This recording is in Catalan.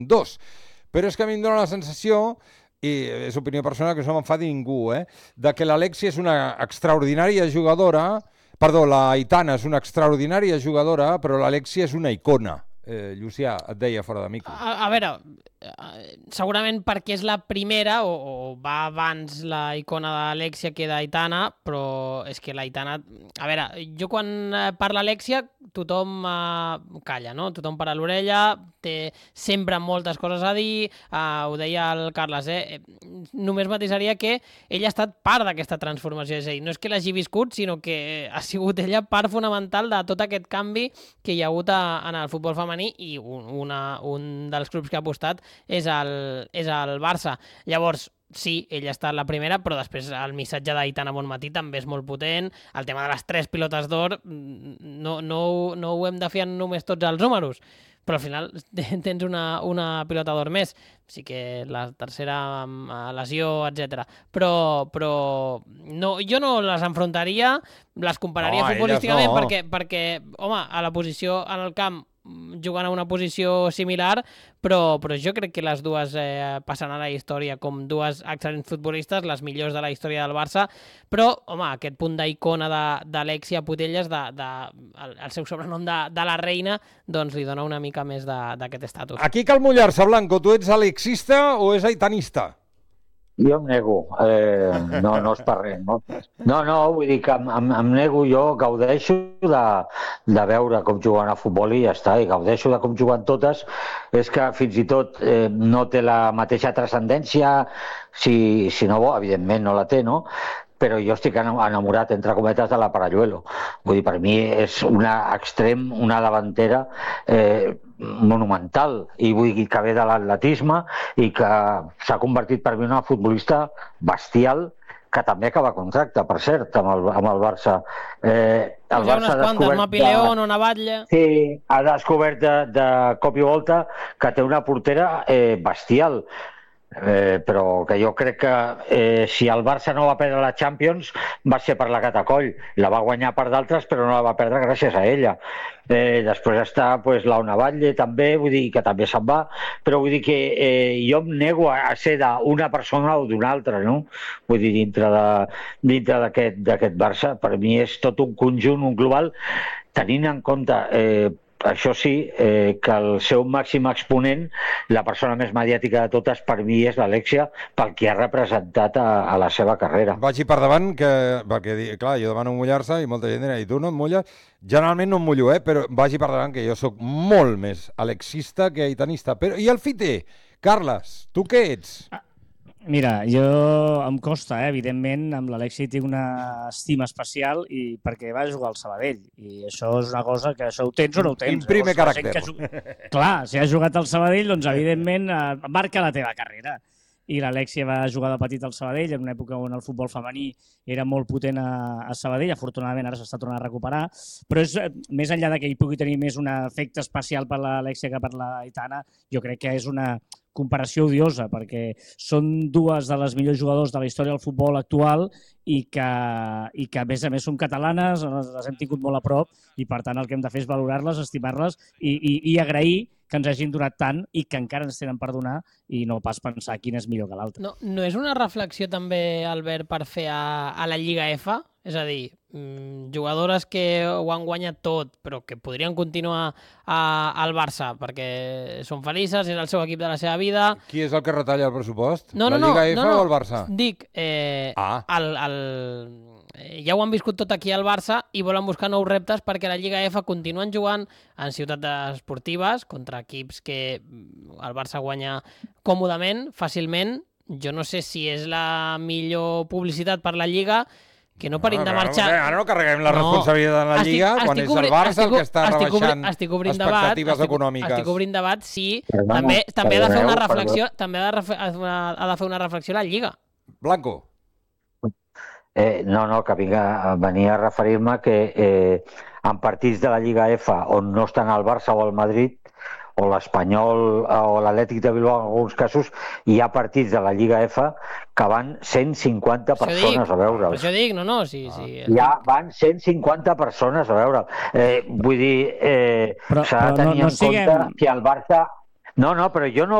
2. Però és que a mi em dóna la sensació, i és opinió personal, que no m'enfadi ningú, de que l'Alexia és una extraordinària jugadora, perdó, la Aitana és una extraordinària jugadora, però l'Alexia és una icona. Llucià, et deia fora de micro. A veure, segurament perquè és la primera, o va abans la icona d'Alexia que d'Aitana, però és que l'Aitana... A veure, jo quan parla Alexia, tothom calla, no? Tothom para l'orella, té sempre moltes coses a dir, ho deia el Carles, només matisaria que ella ha estat part d'aquesta transformació, és a dir, no és que l'hagi viscut, sinó que ha sigut ella part fonamental de tot aquest canvi que hi ha hagut en el futbol femení, i un dels clubs que ha apostat és el Barça. Llavors, sí, ella ha estat la primera, però després el missatge d'Aitana Bonmatí també és molt potent. El tema de les 3 pilotes d'or no ho hem de fer només tots els números, però al final tens una pilota d'or més. Sí que la tercera amb lesió, etc. Però no, jo no les enfrontaria, les compararia futbolísticament perquè, home, a la posició en el camp jugant a una posició similar, però jo crec que les dues passen a la història com dues excel·lents futbolistes, les millors de la història del Barça, però, home, aquest punt d'icona d'Alexia Putellas, el seu sobrenom de la reina, doncs li dona una mica més d'aquest estatus. Aquí cal mullar-se, Blanco. Tu ets alexista o és aitanista? Jo em nego, no és per res, no? No, vull dir que em nego, jo gaudeixo de veure com juguen a futbol i ja està, i gaudeixo de com juguen totes. És que fins i tot no té la mateixa transcendència, si no, evidentment no la té, no? Però jo estic enamorat, entre cometes, de la Paralluelo. Vull dir, per mi és una extrem, una davantera monumental, i vull dir que ve de l'atletisme i que s'ha convertit per mi en una futbolista bestial, que també acaba contracte, per cert, amb el Barça. El Barça ha descobert... Mapi León o una batlla... Sí, ha descobert de cop i volta que té una portera bestial. Però que jo crec que si el Barça no va perdre la Champions va ser per la Catacoll, la va guanyar per d'altres però no la va perdre gràcies a ella. Després està l'Ona Batlle també, vull dir que també se'n va, però vull dir que jo em nego a ser d'una persona o d'una altra, no? Vull dir, dintre d'aquest Barça, per mi és tot un conjunt, un global, tenint en compte això sí, que el seu màxim exponent, la persona més mediàtica de totes, per mi és l'Alexia, pel que ha representat a la seva carrera. Vagi per davant, perquè, clar, jo demano mullar-se i molta gent dirà, i tu no et mulles? Generalment no em mullo, però vagi per davant que jo sóc molt més alexista que aitanista. I el fiter? Carles, tu què ets? Mira, jo em costa, evidentment, amb l'Alexia tinc una estima especial i perquè va jugar al Sabadell, i això és una cosa que això ho tens o no ho tens. Imprime caràcter. Clar, si has jugat al Sabadell, doncs evidentment marca la teva carrera. I l'Alexia va jugar de petit al Sabadell en una època on el futbol femení era molt potent a Sabadell, afortunadament ara s'està tornant a recuperar, però és, més enllà que hi pugui tenir més un efecte especial per l'Alexia que per l'Aitana, jo crec que és una comparació odiosa, perquè són dues de les millors jugadors de la història del futbol actual i que a més són catalanes, les hem tingut molt a prop i per tant el que hem de fer és valorar-les, estimar-les i agrair que ens hagin donat tant i que encara ens tenen per donar i no pas pensar quina és millor que l'altra. No és una reflexió també, Albert, per fer a la Lliga F? És a dir, jugadores que ho han guanyat tot, però que podrien continuar al Barça perquè són felices, és el seu equip de la seva vida. Qui és el que retalla el pressupost? La Lliga F o el Barça? Dic, ja ho han viscut tot aquí al Barça i volen buscar nous reptes perquè la Lliga F continuen jugant en ciutats esportives contra equips que el Barça guanya còmodament, fàcilment. Jo no sé si és la millor publicitat per la Lliga, que no parin de marxar... Ara no carreguem la responsabilitat de la Lliga quan és el Barça el que està rebaixant expectatives econòmiques. Estic obrint debat, sí. També ha de fer una reflexió, també ha de fer una reflexió a la Lliga. Blanco. No, que venia a referir-me que en partits de la Lliga F on no estan el Barça o el Madrid o l'Espanyol o l'Atlètic de Bilbao en alguns casos, hi ha partits de la Lliga F que van 150 persones a veure'l. Això dic, no, sí. Ja van 150 persones a veure'l. Vull dir, s'ha de tenir en compte que el Barça No, però jo no